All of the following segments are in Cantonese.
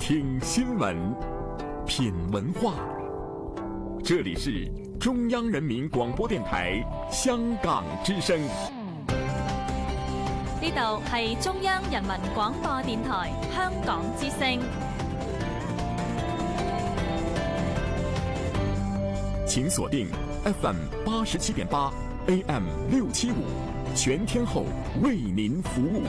听新闻，品文化。这里是中央人民广播電台香港之聲。 呢度係中央人民廣播電台香港之聲。 請鎖定 FM 87.8 AM 675，全天候為您服務。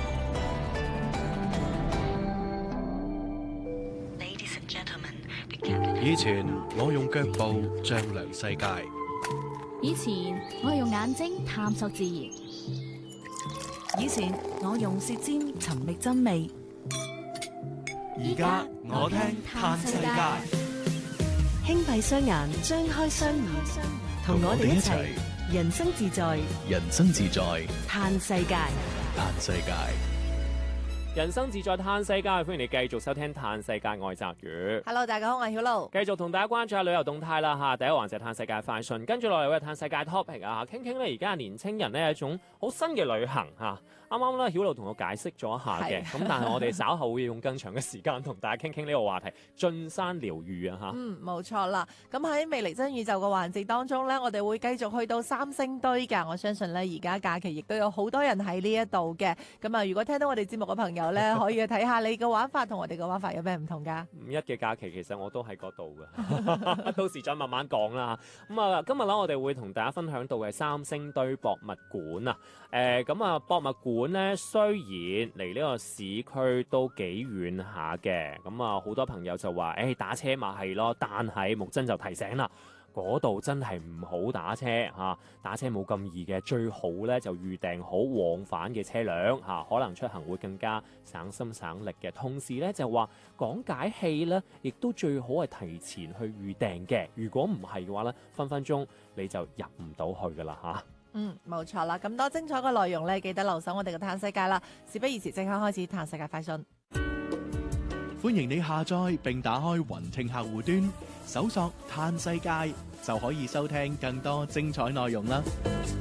以前我用腳步丈量世界， 以前我用眼睛探索自然， 以前我用舌尖尋覓真味， 而家我聽嘆世界。 輕閉雙眼，張開雙耳，同我哋一齊人生自在， 人生自在嘆世界， 嘆世界。 人生自在嘆世界，歡迎你繼續收聽嘆世界，我係澤宇。 Hello， 大家好，我係曉露。 繼續同大家關注下旅遊動態啦嚇。第一環節嘆世界快訊，跟住落嚟嘅嘆世界 topic 啊，傾傾咧而家年青人咧一種好新嘅旅行嚇。啱啱咧曉露同我解釋咗一下嘅，咁但係我哋稍後會用更長嘅時間同大家傾傾呢個話題，進山療愈啊嚇。 冇錯啦。咁喺未嚟真宇宙嘅環節當中咧，我哋會繼續去到三星堆㗎。我相信咧而家假期亦都有好多人喺呢一度嘅。咁啊，如果聽到我哋節目嘅朋友咧，可以去睇下你嘅玩法同我哋嘅玩法有咩唔同㗎？ 五一嘅假期其實我都喺嗰度㗎，到時再慢慢講啦。咁啊，今日咧我哋會同大家分享到嘅三星堆博物館啊。咁啊，博物館咧雖然離呢個市區都幾遠下嘅，咁啊好多朋友就話，打車咪係咯，但係木真就提醒啦。嗰度真係唔好打車嚇，打車冇咁易嘅，最好咧就預訂好往返嘅車輛嚇，可能出行會更加省心省力嘅。同時咧就話講解器咧，亦都最好係提前去預訂嘅。如果唔係嘅話咧，分分鐘你就入唔到去噶啦嚇。 冇錯啦，咁多精彩嘅內容咧，記得留守我哋嘅嘆世界啦。事不宜遲，即刻開始嘆世界快訊。 歡迎你下載並打開雲聽客戶端，搜索嘆世界就可以收聽更多精彩內容啦。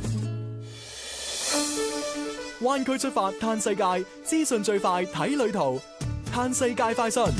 灣區出發嘆世界，資訊最快睇旅途，嘆世界快訊。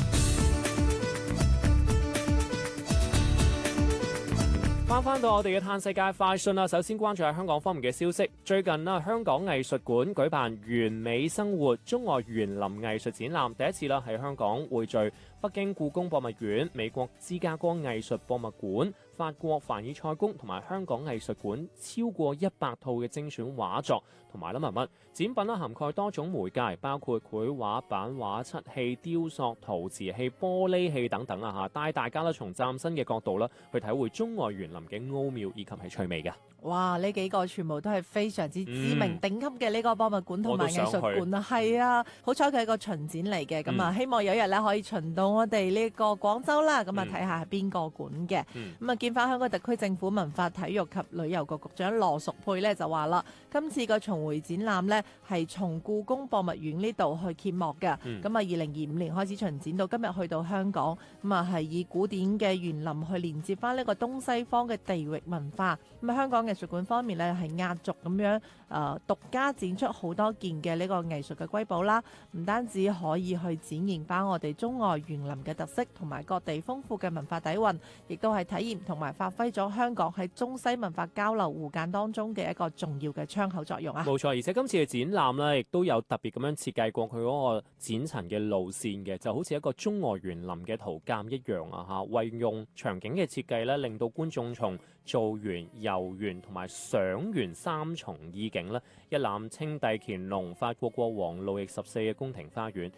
翻到我哋嘅嘆世界快訊啦，首先關注下香港方面嘅消息。最近啦，香港藝術館舉辦完美生活中外園林藝術展覽，第一次啦喺香港匯聚北京故宮博物院、美國芝加哥藝術博物館、法國凡爾賽宮同埋香港藝術館超過100套嘅精選畫作同埋文物展品啦，涵蓋多種媒介，包括繪畫、版畫、漆器、雕塑、陶瓷器、玻璃器等等啊嚇，帶大家咧從嶄新嘅角度啦去體會中外園林嘅奧妙以及係趣味嘅。 哇！呢幾個全部都係非常之知名、頂級嘅呢個博物館同埋藝術館啊，係啊！好彩佢係個巡展嚟嘅，咁啊希望有一日咧可以巡到我哋呢個廣州啦，咁啊睇下係邊個館嘅。咁啊見翻香港特區政府文化體育及旅遊局局長羅淑佩咧就話啦，今次個重回展覽咧係從故宮博物院呢度去揭幕嘅。咁啊2025年開始巡展到今日去到香港，咁啊係以古典嘅園林去連接翻呢個東西方嘅地域文化。咁啊香港藝術館方面咧係壓軸咁樣獨家展出好多件嘅呢個藝術嘅瑰寶啦，唔單止可以去展現翻我哋中外園林嘅特色同埋各地豐富嘅文化底蘊，亦都係體驗同埋發揮咗香港喺中西文化交流互鑑當中嘅一個重要嘅窗口作用啊！ 冇錯，而且今次嘅展覽咧，亦都有特別咁樣設計過佢嗰個展陳嘅路線嘅，就好似一個中外園林嘅圖鑑一樣啊！嚇，為用場景嘅設計咧，令到觀眾從造園、遊園同埋賞園三重意境咧，一覽清帝乾隆、法國國王路易14嘅宮廷花園，